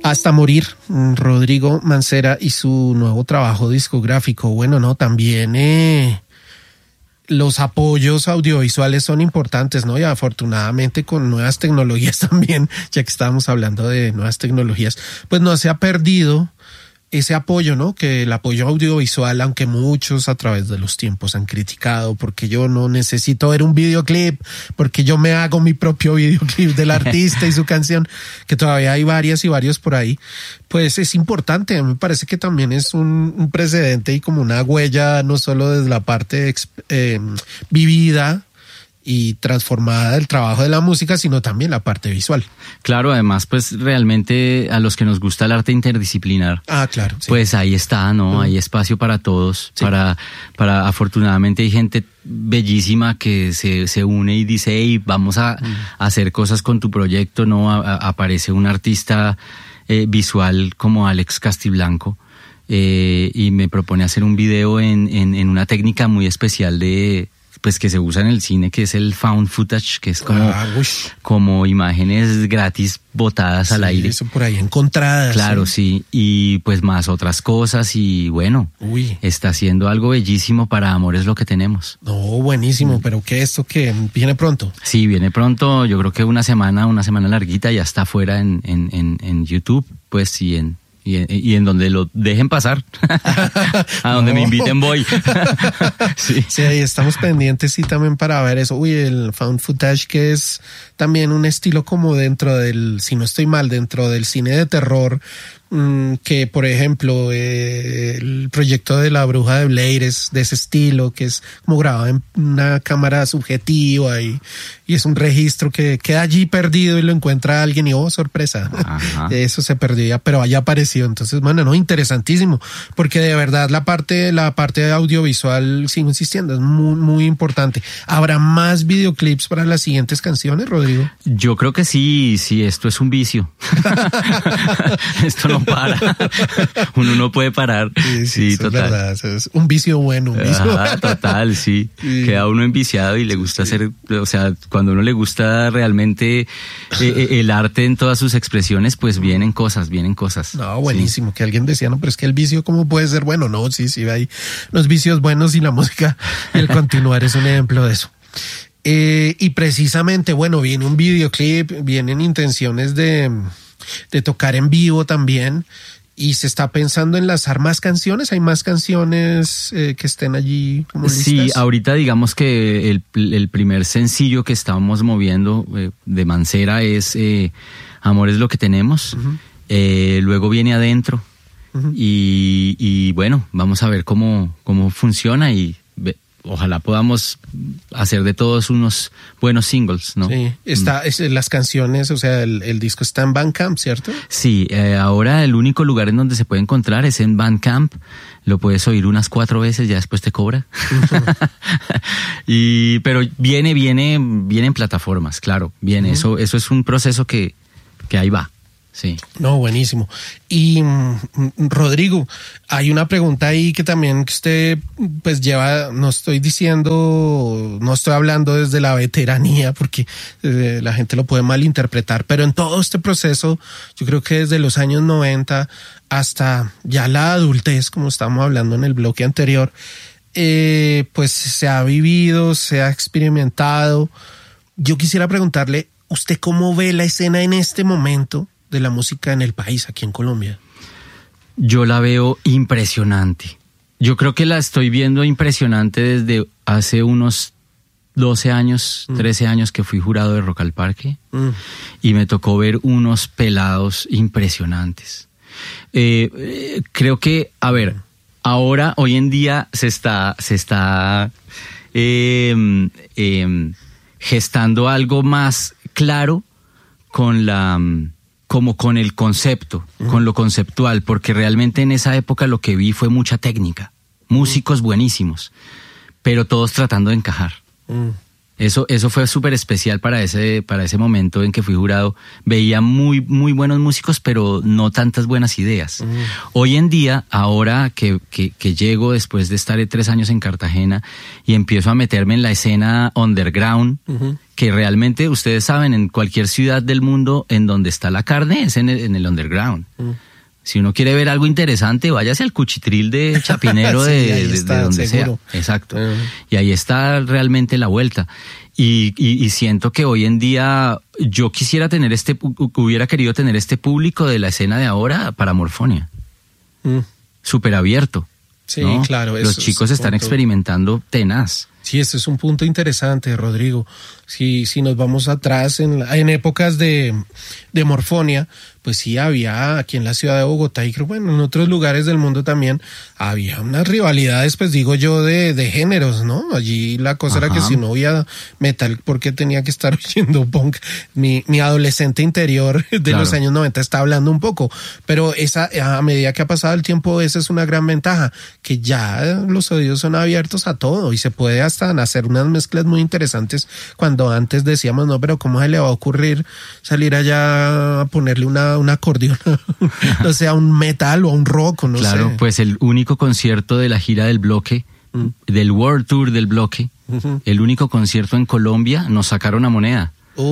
Hasta morir, Rodrigo Mancera y su nuevo trabajo discográfico. Bueno, no, también los apoyos audiovisuales son importantes, ¿no? Y afortunadamente con nuevas tecnologías también, ya que estábamos hablando de nuevas tecnologías, pues no se ha perdido ese apoyo, ¿no? Que el apoyo audiovisual, aunque muchos a través de los tiempos han criticado, porque yo no necesito ver un videoclip, porque yo me hago mi propio videoclip del artista y su canción, que todavía hay varias y varios por ahí, pues es importante. Me parece que también es un precedente y como una huella, no solo desde la parte vivida y transformada del trabajo de la música, sino también la parte visual. Claro, además, pues realmente a los que nos gusta el arte interdisciplinar, claro, sí. Pues ahí está, ¿no? Hay espacio para todos, sí. Para afortunadamente hay gente bellísima que se une y dice, hey, vamos a hacer cosas con tu proyecto, ¿no? Aparece un artista visual como Alex Castiblanco, y me propone hacer un video en una técnica muy especial pues que se usa en el cine, que es el found footage, que es como imágenes gratis botadas al aire. Eso por ahí encontradas. Claro, sí, y pues más otras cosas y bueno, está haciendo algo bellísimo para Amor es lo que tenemos. No, buenísimo, pero ¿qué esto que viene pronto? Sí, viene pronto, yo creo que una semana larguita, ya está fuera en YouTube, pues sí, y en donde lo dejen pasar, a donde me inviten voy. Sí, ahí estamos pendientes y también para ver eso. El found footage, que es también un estilo como dentro del, si no estoy mal, dentro del cine de terror, que por ejemplo el proyecto de La Bruja de Blair es de ese estilo, que es como grabado en una cámara subjetiva y es un registro que queda allí perdido y lo encuentra alguien y sorpresa. Ajá. Eso se perdía, pero haya aparecido. Entonces, bueno, no, interesantísimo, porque de verdad la parte audiovisual, sigo insistiendo, es muy, muy importante. ¿Habrá más videoclips para las siguientes canciones, Rodrigo? Yo creo que sí, esto es un vicio. Esto no para. Uno no puede parar. Sí, total. Es verdad, es un vicio bueno. Total, sí. Queda uno enviciado y le gusta hacer, o sea, cuando a uno le gusta realmente el arte en todas sus expresiones, pues vienen cosas. No, buenísimo. Sí. Que alguien decía, no, pero es que el vicio, ¿cómo puede ser bueno? No, sí, hay los vicios buenos y la música y el continuar es un ejemplo de eso. Y precisamente, bueno, viene un videoclip, vienen intenciones de tocar en vivo también, y se está pensando en lanzar más canciones. ¿Hay más canciones que estén allí como listas? Sí, ahorita digamos que el primer sencillo que estamos moviendo de Mancera es Amor es lo que tenemos. Uh-huh. Luego viene Adentro. Uh-huh. Y bueno, vamos a ver cómo funciona y ojalá podamos hacer de todos unos buenos singles, ¿no? Sí, las canciones, o sea, el disco está en Bandcamp, ¿cierto? Sí, ahora el único lugar en donde se puede encontrar es en Bandcamp. Lo puedes oír unas 4 veces, ya después te cobra. Uh-huh. Pero viene en plataformas, claro, viene. Uh-huh. Eso es un proceso que ahí va. Sí. No, buenísimo. Y Rodrigo, hay una pregunta ahí que también que usted pues lleva, no estoy hablando desde la veteranía porque la gente lo puede malinterpretar, pero en todo este proceso, yo creo que desde los años 90 hasta ya la adultez, como estábamos hablando en el bloque anterior, pues se ha vivido, se ha experimentado. Yo quisiera preguntarle, ¿usted cómo ve la escena en este momento de la música en el país, aquí en Colombia? Yo la veo impresionante. Yo creo que la estoy viendo impresionante desde hace unos 12 años, 13 años que fui jurado de Rock al Parque y me tocó ver unos pelados impresionantes. Creo que, ahora, hoy en día se está gestando algo más claro como con el concepto, con lo conceptual, porque realmente en esa época lo que vi fue mucha técnica, músicos buenísimos, pero todos tratando de encajar. Eso fue súper especial para ese momento en que fui jurado. Veía muy, muy buenos músicos, pero no tantas buenas ideas. Hoy en día, ahora que llego después de estar 3 años en Cartagena y empiezo a meterme en la escena underground, que realmente, ustedes saben, en cualquier ciudad del mundo en donde está la carne es en el underground. Si uno quiere ver algo interesante, váyase al Cuchitril de Chapinero sí, de donde seguro. Sea. Exacto. Y ahí está realmente la vuelta. Y siento que hoy en día yo hubiera querido tener este público de la escena de ahora para Morfonia. Súper abierto. Sí, ¿no? claro. Los chicos están experimentando tenaz. Sí, este es un punto interesante, Rodrigo. Si nos vamos atrás en épocas de Morfonia, pues sí había aquí en la ciudad de Bogotá y creo, bueno, en otros lugares del mundo también había unas rivalidades, pues digo yo, de géneros, ¿no? Allí la cosa era que si no había metal, ¿por qué tenía que estar oyendo punk? Mi adolescente interior de los años 90 está hablando un poco, pero a medida que ha pasado el tiempo, esa es una gran ventaja, que ya los oídos son abiertos a todo y se puede hasta hacer unas mezclas muy interesantes cuando antes decíamos, no, pero ¿cómo se le va a ocurrir salir allá a ponerle un acordeón, o sea, un metal o un rock o no sé? Claro, pues el único concierto de la gira del bloque, del World Tour del bloque, el único concierto en Colombia, nos sacaron a moneda.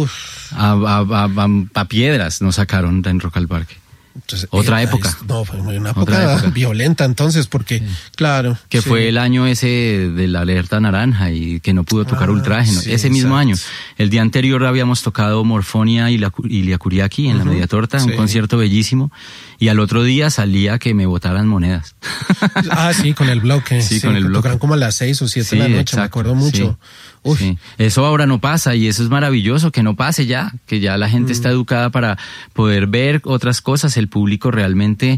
A piedras nos sacaron en Rock al Parque. Entonces, otra época. No, fue una época violenta entonces, porque, claro. Que fue el año ese de la alerta naranja y que no pudo tocar Ultraje, ¿no? Ese mismo año. El día anterior habíamos tocado Morfonia y Liacuriaki en la Media Torta, un concierto bellísimo. Y al otro día salía que me botaran monedas. Sí, con el bloque. Sí, con el bloque. Tocaron como a las 6 o 7 de la noche, exacto, me acuerdo mucho. Sí. Eso ahora no pasa y eso es maravilloso, que no pase ya, que ya la gente está educada para poder ver otras cosas. El público realmente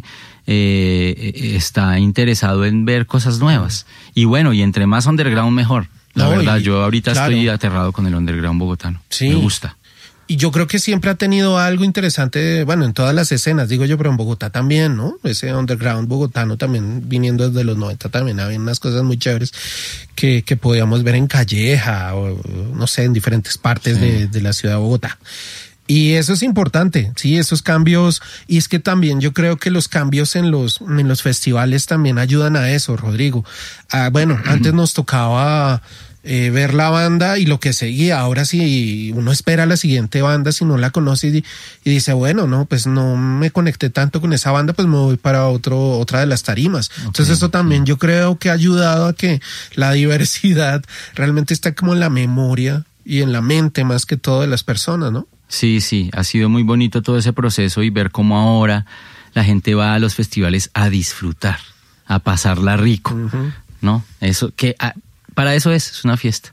está interesado en ver cosas nuevas. Y bueno, y entre más underground mejor. La verdad, yo ahorita estoy aterrado con el underground bogotano. Sí. Me gusta. Y yo creo que siempre ha tenido algo interesante, bueno, en todas las escenas, digo yo, pero en Bogotá también, ¿no? Ese underground bogotano también, viniendo desde los 90, también había unas cosas muy chéveres que podíamos ver en Calleja o, no sé, en diferentes partes de la ciudad de Bogotá. Y eso es importante, sí, esos cambios. Y es que también yo creo que los cambios en los festivales también ayudan a eso, Rodrigo. Bueno, antes nos tocaba ver la banda y lo que seguía. Ahora sí, uno espera la siguiente banda si no la conoce y dice, bueno, no, pues no me conecté tanto con esa banda, pues me voy para otra de las tarimas. Entonces eso también yo creo que ha ayudado a que la diversidad realmente está como en la memoria y en la mente más que todo de las personas, ¿no? Sí, ha sido muy bonito todo ese proceso y ver cómo ahora la gente va a los festivales a disfrutar, a pasarla rico, ¿no? Eso que para eso es una fiesta.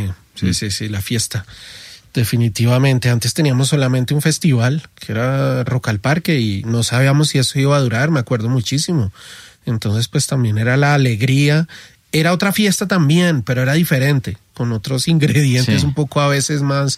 Sí, la fiesta. Definitivamente. Antes teníamos solamente un festival que era Rock al Parque y no sabíamos si eso iba a durar, me acuerdo muchísimo. Entonces pues también era la alegría. Era otra fiesta también, pero era diferente, con otros ingredientes un poco a veces más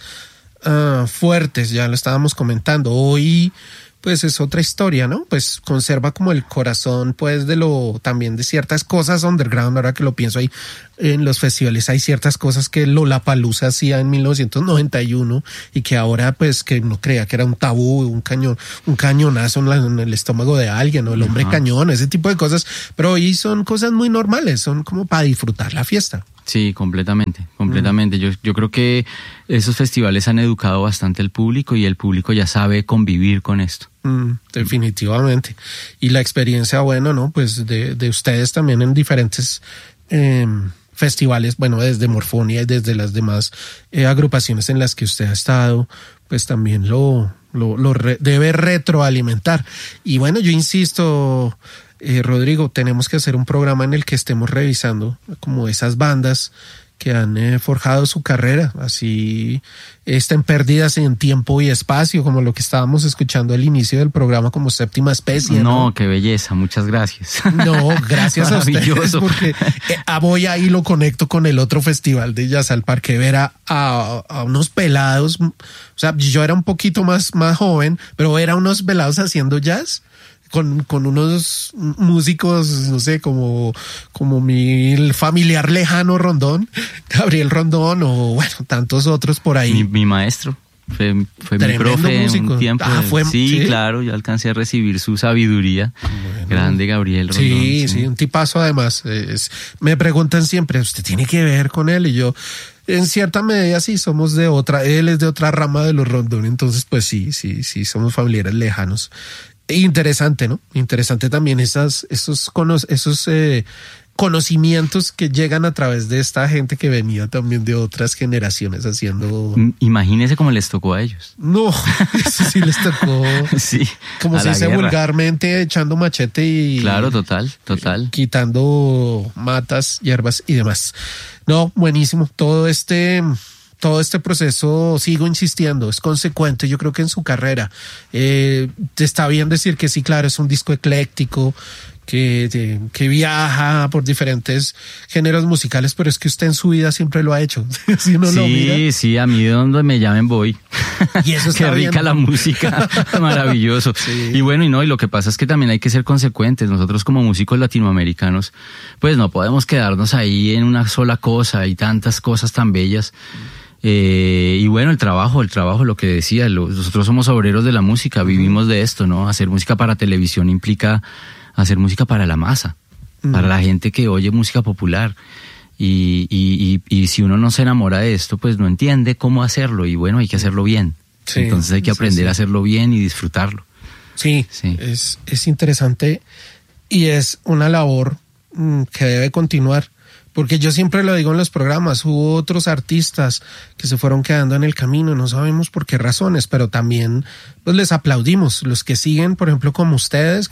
fuertes, ya lo estábamos comentando. Hoy pues es otra historia, ¿no? Pues conserva como el corazón, pues, también de ciertas cosas underground. Ahora que lo pienso, ahí en los festivales hay ciertas cosas que Lollapalooza hacía en 1991 y que ahora, pues, que uno creía que era un tabú, un cañonazo en el estómago de alguien, o el hombre cañón, ese tipo de cosas. Pero hoy son cosas muy normales, son como para disfrutar la fiesta. Sí, completamente. Yo creo que esos festivales han educado bastante al público y el público ya sabe convivir con esto. Definitivamente. Y la experiencia, bueno, ¿no? Pues de ustedes también en diferentes festivales, bueno, desde Morfonia y desde las demás agrupaciones en las que usted ha estado, pues también lo debe retroalimentar. Y bueno, yo insisto, Rodrigo, tenemos que hacer un programa en el que estemos revisando como esas bandas que han forjado su carrera, así estén perdidas en tiempo y espacio, como lo que estábamos escuchando al inicio del programa como Séptima Especie. No, qué belleza, muchas gracias. No, gracias a ustedes, porque voy ahí lo conecto con el otro festival de Jazz al Parque, ver a unos pelados, o sea, yo era un poquito más joven, pero era unos pelados haciendo jazz, con unos músicos, no sé, como mi familiar lejano Rondón, Gabriel Rondón, o bueno, tantos otros por ahí. Mi maestro. Fue mi profe músico. Un tiempo. Sí, claro, yo alcancé a recibir su sabiduría. Bueno, grande Gabriel Rondón. Sí, un tipazo además. Me preguntan siempre, ¿usted tiene que ver con él? Y yo, en cierta medida sí, somos de otra, él es de otra rama de los Rondón, entonces pues sí, somos familiares lejanos. Interesante, ¿no? Interesante también esos conocimientos que llegan a través de esta gente que venía también de otras generaciones haciendo... Imagínese cómo les tocó a ellos. No, eso sí les tocó. Sí. Como se dice vulgarmente, echando machete y... Claro, total. Quitando matas, hierbas y demás. No, buenísimo. Todo este proceso, sigo insistiendo, es consecuente, yo creo que en su carrera. Te está bien decir que sí, claro, es un disco ecléctico, que viaja por diferentes géneros musicales, pero es que usted en su vida siempre lo ha hecho. Si uno lo mira. Sí, a mí de donde me llamen voy. Y eso está Qué rica bien. La música, maravilloso. Sí. Y bueno, y lo que pasa es que también hay que ser consecuentes. Nosotros como músicos latinoamericanos, pues no podemos quedarnos ahí en una sola cosa, hay tantas cosas tan bellas. Y bueno, el trabajo, lo que decía, nosotros somos obreros de la música, vivimos de esto, ¿no? Hacer música para televisión implica hacer música para la masa, para la gente que oye música popular. Y si uno no se enamora de esto, pues no entiende cómo hacerlo. Y bueno, hay que hacerlo bien. Sí, entonces hay que aprender a hacerlo bien y disfrutarlo. Sí. Es interesante y es una labor que debe continuar. Porque yo siempre lo digo en los programas, hubo otros artistas que se fueron quedando en el camino, no sabemos por qué razones, pero también pues les aplaudimos. Los que siguen, por ejemplo, como usted,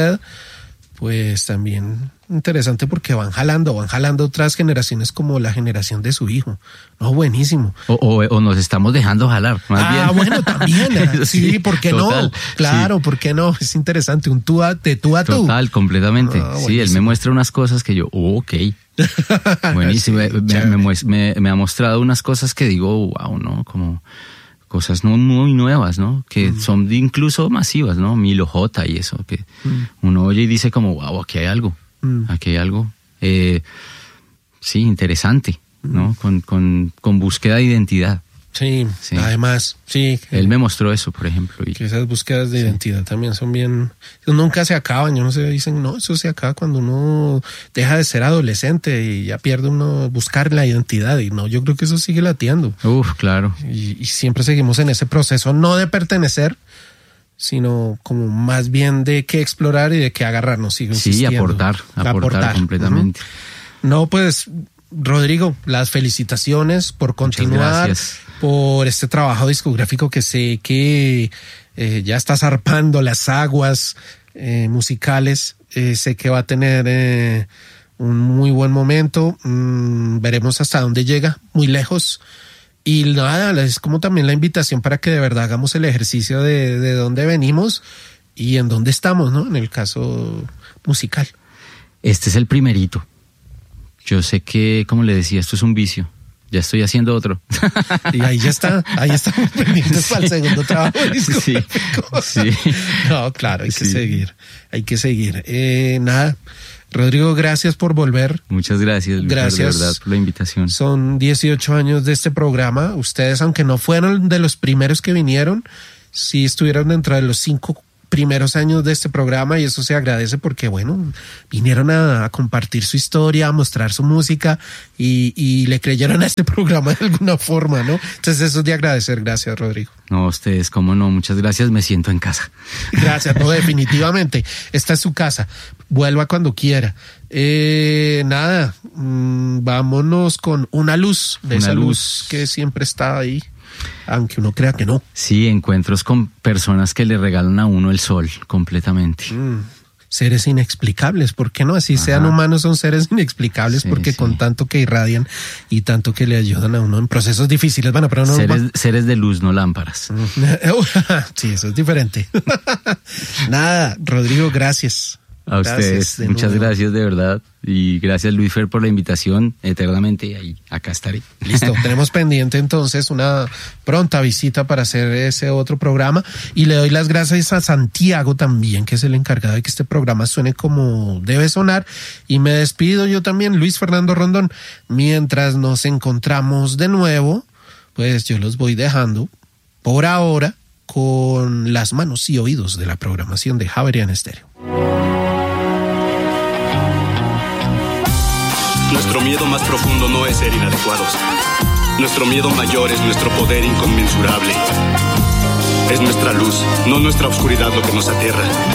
pues también interesante porque van jalando otras generaciones como la generación de su hijo. No, buenísimo. O nos estamos dejando jalar, más bien. Bueno, también. Sí, ¿por qué total, no? Claro, sí. ¿Por qué no? Es interesante, de tú a tú. Total, completamente. Sí, él me muestra unas cosas que yo, ok. Buenísimo. Sí, me ha mostrado unas cosas que digo, wow, ¿no? Como cosas no muy nuevas, ¿no? Que son incluso masivas, ¿no? Milo J y eso, que uno oye y dice como, wow, aquí hay algo. Sí, interesante, ¿no? Con búsqueda de identidad. Sí, además, sí. Él me mostró eso, por ejemplo. Que esas búsquedas de identidad también son bien... Nunca se acaban, yo no sé, dicen, no, eso se acaba cuando uno deja de ser adolescente y ya pierde uno buscar la identidad. Y no, yo creo que eso sigue latiendo. Claro. Y siempre seguimos en ese proceso, no de pertenecer, sino como más bien de qué explorar y de qué agarrarnos. Sigo insistiendo. Aportar completamente. No, pues... Rodrigo, las felicitaciones por continuar, por este trabajo discográfico que sé que ya está zarpando las aguas musicales. Sé que va a tener un muy buen momento. Veremos hasta dónde llega, muy lejos. Y nada, es como también la invitación para que de verdad hagamos el ejercicio de dónde venimos y en dónde estamos, ¿no? En el caso musical. Este es el primerito. Yo sé que, como le decía, esto es un vicio. Ya estoy haciendo otro. Y ahí estamos pendientes para el segundo trabajo discográfico. Sí. No, claro, hay que seguir. Nada, Rodrigo, gracias por volver. Muchas gracias. Gracias. De verdad por la invitación. Son 18 años de este programa. Ustedes, aunque no fueron de los primeros que vinieron, sí estuvieron dentro de los 5 primeros años de este programa y eso se agradece porque, bueno, vinieron a compartir su historia, a mostrar su música y le creyeron a este programa de alguna forma, ¿no? Entonces eso es de agradecer. Gracias, Rodrigo. No, ustedes, cómo no, muchas gracias, me siento en casa. Gracias, no, definitivamente. Esta es su casa. Vuelva cuando quiera. Nada, vámonos con Una Luz, de esa luz que siempre está ahí. Aunque uno crea que no. Sí, encuentros con personas que le regalan a uno el sol completamente. Seres inexplicables, ¿por qué no? Así sean humanos, son seres inexplicables porque con tanto que irradian y tanto que le ayudan a uno en procesos difíciles. Bueno, pero no seres de luz, no lámparas. Sí, eso es diferente. Nada, Rodrigo, gracias. A ustedes, muchas gracias de verdad. Y gracias, Luisfer, por la invitación. Eternamente, y ahí, acá estaré. Listo, tenemos pendiente entonces una pronta visita para hacer ese otro programa. Y le doy las gracias a Santiago también, que es el encargado de que este programa suene como debe sonar. Y me despido yo también, Luis Fernando Rondón. Mientras nos encontramos de nuevo, pues yo los voy dejando por ahora con las manos y oídos de la programación de Javerian Stereo. Nuestro miedo más profundo no es ser inadecuados. Nuestro miedo mayor es nuestro poder inconmensurable. Es nuestra luz, no nuestra oscuridad, lo que nos aterra.